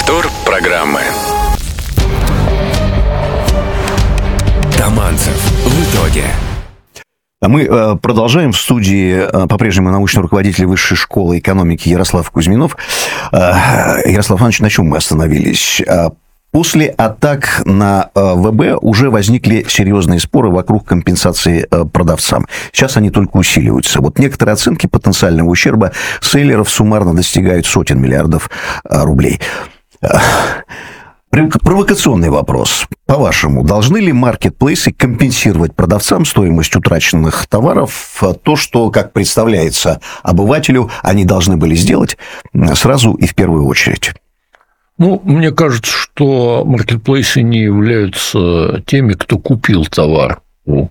Повтор программы. Таманцев. В итоге. Мы продолжаем. В студии по-прежнему научный руководитель Высшей школы экономики Ярослав Кузьминов. Ярослав Иванович, на чем мы остановились? После атак на ВБ уже возникли серьезные споры вокруг компенсации продавцам. Сейчас они только усиливаются. Вот некоторые оценки потенциального ущерба селлеров суммарно достигают сотен миллиардов рублей. Провокационный вопрос. По-вашему, должны ли маркетплейсы компенсировать продавцам стоимость утраченных товаров? То, что, как представляется обывателю, они должны были сделать сразу и в первую очередь. Мне кажется, что маркетплейсы не являются теми, кто купил товар у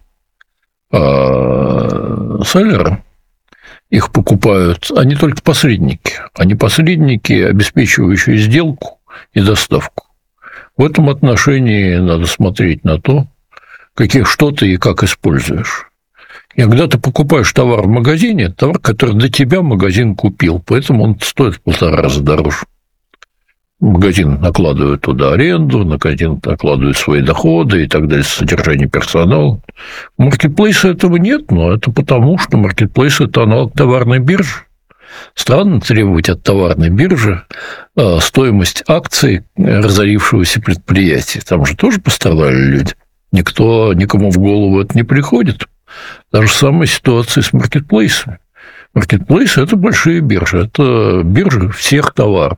селлера. Их покупают, они только посредники. Они посредники, обеспечивающие сделку и доставку. В этом отношении надо смотреть на то, что ты и как используешь. И когда ты покупаешь товар в магазине, товар, который до тебя магазин купил, поэтому он стоит в 1,5 раза дороже. Магазин накладывает туда аренду, магазин накладывает свои доходы и так далее, содержание персонала. У маркетплейса этого нет, но это потому, что маркетплейс – это аналог товарной биржи. Странно требовать от товарной биржи стоимость акций разорившегося предприятия. Там же тоже пострадали люди. Никому в голову это не приходит. Та же самая ситуация с маркетплейсами. Маркетплейсы – это большие биржи. Это биржи всех товаров.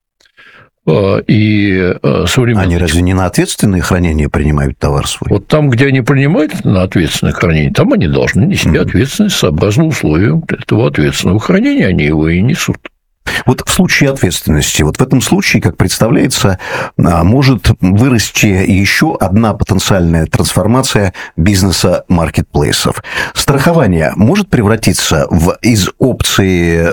И современные... Они разве не на ответственное хранение принимают товар свой? Вот там, где они принимают на ответственное хранение, там они должны нести ответственность сообразно условиям этого ответственного хранения, они его и несут. Вот в случае ответственности, вот в этом случае, как представляется, может вырасти еще одна потенциальная трансформация бизнеса маркетплейсов. Страхование может превратиться из опции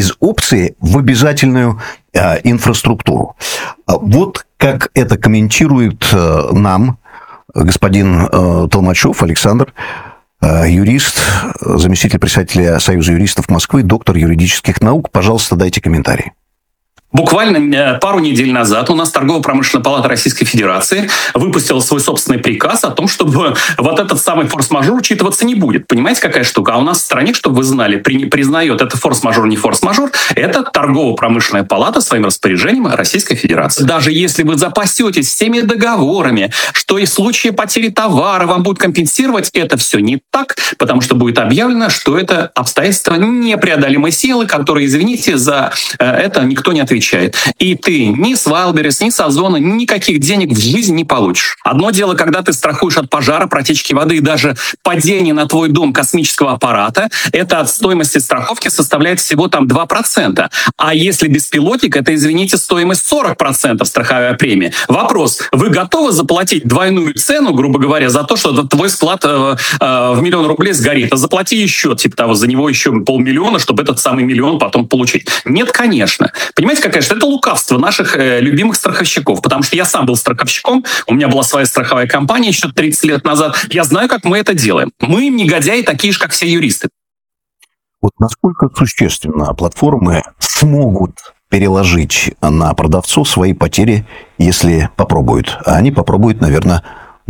в обязательную инфраструктуру. Вот как это комментирует нам господин Толмачев Александр, юрист, заместитель председателя Союза юристов Москвы, доктор юридических наук. Пожалуйста, дайте комментарий. Буквально пару недель назад у нас Торгово-промышленная палата Российской Федерации выпустила свой собственный приказ о том, чтобы вот этот самый форс-мажор учитываться не будет. Понимаете, какая штука? А у нас в стране, чтобы вы знали, признает это форс-мажор, не форс-мажор, это Торгово-промышленная палата своим распоряжением Российской Федерации. Даже если вы запасетесь всеми договорами, что и в случае потери товара вам будут компенсировать, это все не так, потому что будет объявлено, что это обстоятельства непреодолимой силы, которые, извините, за это никто не отвечает. И ты ни с Wildberries, ни с Озона никаких денег в жизни не получишь. Одно дело, когда ты страхуешь от пожара, протечки воды и даже падения на твой дом космического аппарата, это от стоимости страховки составляет всего там 2%. А если беспилотник, это, извините, стоимость 40% страховая премия. Вопрос, вы готовы заплатить двойную цену, грубо говоря, за то, что твой склад в 1 000 000 рублей сгорит, а заплати еще, за него еще 500 000, чтобы этот самый 1 000 000 потом получить? Нет, конечно. Понимаете, конечно, это лукавство наших любимых страховщиков, потому что я сам был страховщиком, у меня была своя страховая компания еще 30 лет назад, я знаю, как мы это делаем. Мы негодяи такие же, как все юристы. Вот насколько существенно платформы смогут переложить на продавцов свои потери, если попробуют? А они попробуют, наверное,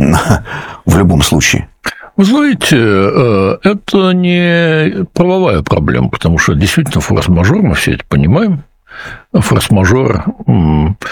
в любом случае. Вы знаете, это не правовая проблема, потому что действительно форс-мажор, мы все это понимаем. Форс-мажор